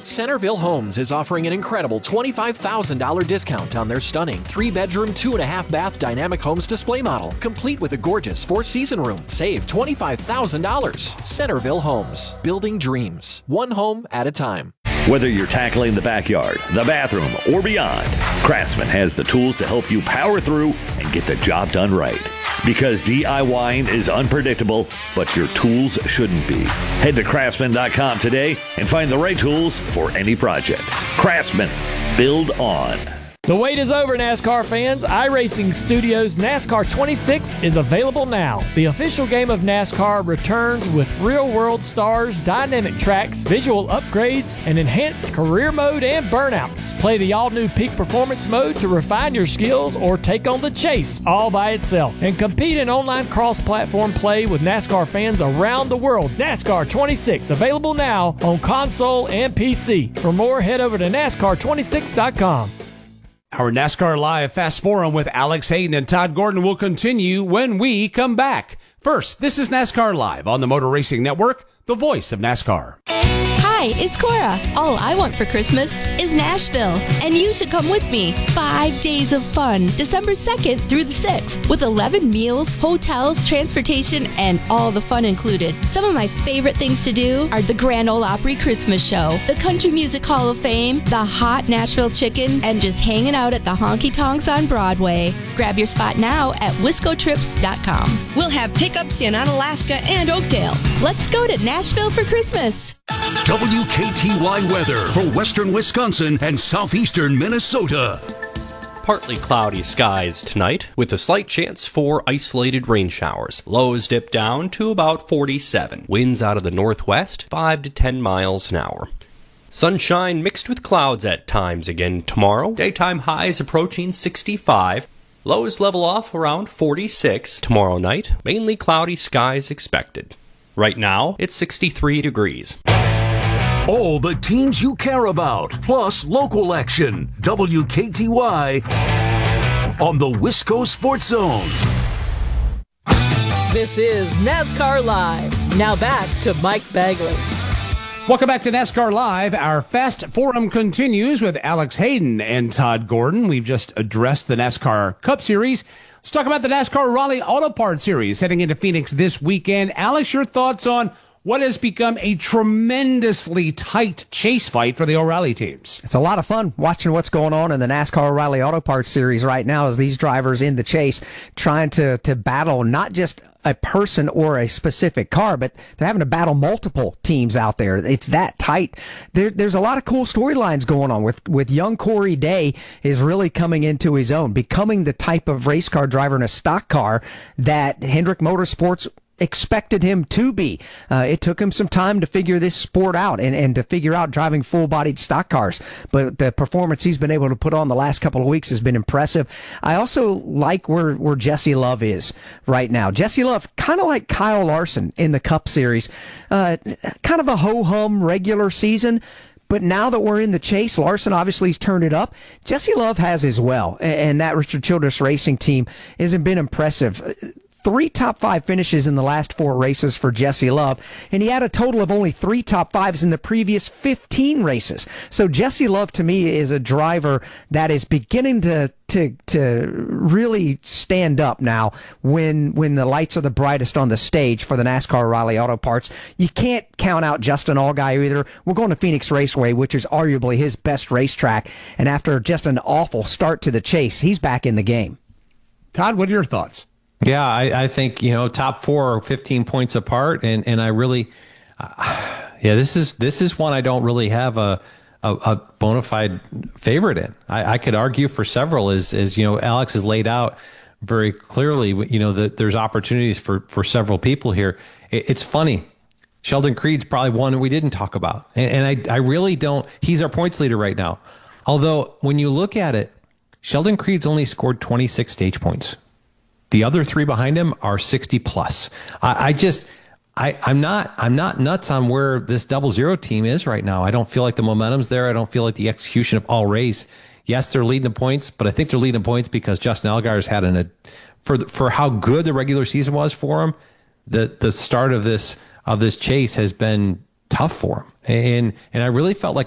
Centerville Homes is offering an incredible $25,000 discount on their stunning 3-bedroom, 2.5-bath Dynamic Homes display model, complete with a gorgeous 4-season room. Save $25,000. Centerville Homes, building dreams, one home at a time. Whether you're tackling the backyard, the bathroom, or beyond, Craftsman has the tools to help you power through and get the job done right. Because DIYing is unpredictable, but your tools shouldn't be. Head to Craftsman.com today and find the right tools for any project. Craftsman. Build on. The wait is over, NASCAR fans. iRacing Studios NASCAR 26 is available now. The official game of NASCAR returns with real-world stars, dynamic tracks, visual upgrades, and enhanced career mode and burnouts. Play the all-new Peak Performance mode to refine your skills or take on the chase all by itself. And compete in online cross-platform play with NASCAR fans around the world. NASCAR 26, available now on console and PC. For more, head over to NASCAR26.com. Our NASCAR Live Fast Forum with Alex Hayden and Todd Gordon will continue when we come back. First, this is NASCAR Live on the Motor Racing Network, the voice of NASCAR. Hi, it's Cora. All I want for Christmas is Nashville, and you should come with me. 5 days of fun, December 2nd through the 6th, with 11 meals, hotels, transportation, and all the fun included. Some of my favorite things to do are the Grand Ole Opry Christmas Show, the Country Music Hall of Fame, the hot Nashville chicken, and just hanging out at the honky tonks on Broadway. Grab your spot now at WiscoTrips.com. We'll have pickups in Onalaska and Oakdale. Let's go to Nashville for Christmas. WKTY weather for western Wisconsin and southeastern Minnesota. Partly cloudy skies tonight with a slight chance for isolated rain showers. Lows dip down to about 47. Winds out of the northwest, 5 to 10 miles an hour. Sunshine mixed with clouds at times again tomorrow. Daytime highs approaching 65. Lows level off around 46 tomorrow night. Mainly cloudy skies expected. Right now, it's 63 degrees. All the teams you care about, plus local action. WKTY on the Wisco Sports Zone. This is NASCAR Live. Now back to Mike Bagley. Welcome back to NASCAR Live. Our Fast Forum continues with Alex Hayden and Todd Gordon. We've just addressed the NASCAR Cup Series. Let's talk about the NASCAR Raleigh Auto Parts Series heading into Phoenix this weekend. Alex, your thoughts on what has become a tremendously tight chase fight for the O'Reilly teams? It's a lot of fun watching what's going on in the NASCAR O'Reilly Auto Parts Series right now as these drivers in the chase trying to battle not just a person or a specific car, but they're having to battle multiple teams out there. It's that tight. There's a lot of cool storylines going on with young Corey Day is really coming into his own, becoming the type of race car driver in a stock car that Hendrick Motorsports expected him to be. It took him some time to figure this sport out and to figure out driving full-bodied stock cars. But the performance he's been able to put on the last couple of weeks has been impressive. I also like where Jesse Love is right now. Jesse Love, kind of like Kyle Larson in the Cup Series, kind of a ho-hum regular season. But now that we're in the chase, Larson obviously has turned it up. Jesse Love has as well. And that Richard Childress Racing team hasn't been impressive. 3 top 5 finishes in the last 4 races for Jesse Love, and he had a total of only 3 top 5s in the previous 15 races. So Jesse Love, to me, is a driver that is beginning to really stand up now when the lights are the brightest on the stage for the NASCAR Raleigh Auto Parts. You can't count out Justin Allgaier either. We're going to Phoenix Raceway, which is arguably his best racetrack, and after just an awful start to the chase, he's back in the game. Todd, what are your thoughts? Yeah, I think, top 4 are 15 points apart, and I really, this is one I don't really have a bona fide favorite in. I could argue for several, as Alex has laid out very clearly, that there's opportunities for several people here. It's funny. Sheldon Creed's probably one we didn't talk about, and I really don't. He's our points leader right now. Although when you look at it, Sheldon Creed's only scored 26 stage points. The other 3 behind him are 60 plus. I'm not nuts on where this 00 team is right now. I don't feel like the momentum's there. I don't feel like the execution of all race. Yes, they're leading the points, but I think they're leading the points because Justin Allgaier's had for how good the regular season was for him. The start of this chase has been tough for him, and I really felt like